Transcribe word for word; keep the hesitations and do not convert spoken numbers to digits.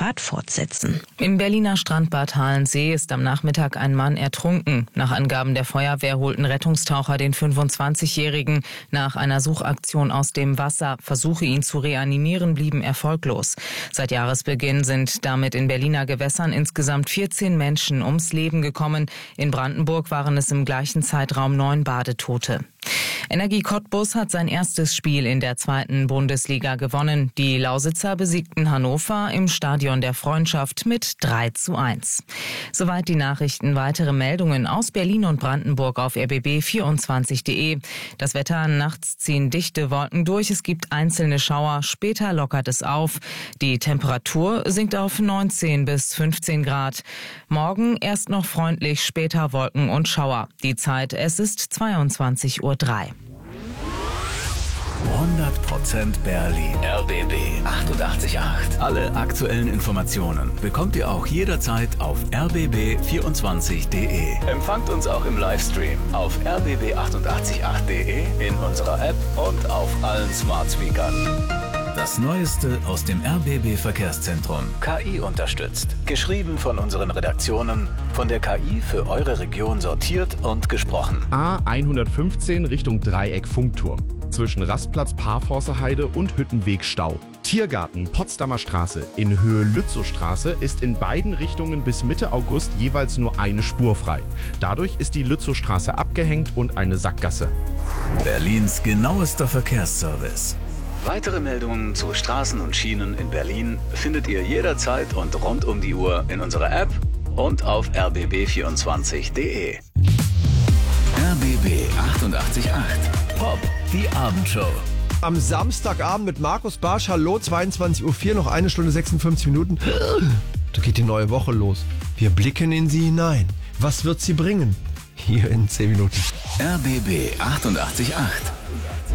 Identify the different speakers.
Speaker 1: Fahrt fortsetzen.
Speaker 2: Im Berliner Strandbad Halensee ist am Nachmittag ein Mann ertrunken. Nach Angaben der Feuerwehr holten Rettungstaucher den fünfundzwanzigjährigen nach einer Suchaktion aus dem Wasser. Versuche, ihn zu reanimieren, blieben erfolglos. Seit Jahresbeginn sind damit in Berliner Gewässern insgesamt vierzehn Menschen ums Leben gekommen. In Brandenburg waren es im gleichen Zeitraum neun Badetote. Energie Cottbus hat sein erstes Spiel in der zweiten Bundesliga gewonnen. Die Lausitzer besiegten Hannover im Stadion der Freundschaft mit drei zu eins. Soweit die Nachrichten. Weitere Meldungen aus Berlin und Brandenburg auf r b b vierundzwanzig punkt de. Das Wetter: nachts ziehen dichte Wolken durch. Es gibt einzelne Schauer. Später lockert es auf. Die Temperatur sinkt auf neunzehn bis fünfzehn Grad. Morgen erst noch freundlich, später Wolken und Schauer. Die Zeit: es ist zweiundzwanzig Uhr drei.
Speaker 3: hundert Prozent Berlin. R B B achtundachtzig Komma acht. Alle aktuellen Informationen bekommt ihr auch jederzeit auf r b b vierundzwanzig punkt de. Empfangt uns auch im Livestream auf r b b achtundachtzig Komma acht punkt de, in unserer App und auf allen Smart Speakern. Das Neueste aus dem R B B Verkehrszentrum. K I unterstützt. Geschrieben von unseren Redaktionen, von der K I für eure Region sortiert und gesprochen.
Speaker 4: A hundertfünfzehn Richtung Dreieck Funkturm. Zwischen Rastplatz Parforster Heide und Hüttenweg Stau. Tiergarten Potsdamer Straße in Höhe Lützowstraße ist in beiden Richtungen bis Mitte August jeweils nur eine Spur frei. Dadurch ist die Lützowstraße abgehängt und eine Sackgasse.
Speaker 3: Berlins genauester Verkehrsservice. Weitere Meldungen zu Straßen und Schienen in Berlin findet ihr jederzeit und rund um die Uhr in unserer App und auf r b b vierundzwanzig punkt de. R B B achtundachtzig Komma acht. Pop, die Abendshow.
Speaker 5: Am Samstagabend mit Markus Barsch. Hallo, zweiundzwanzig Uhr vier, noch eine Stunde sechsundfünfzig Minuten. Da geht die neue Woche los. Wir blicken in sie hinein. Was wird sie bringen? Hier in zehn Minuten.
Speaker 3: R B B achtundachtzig Komma acht.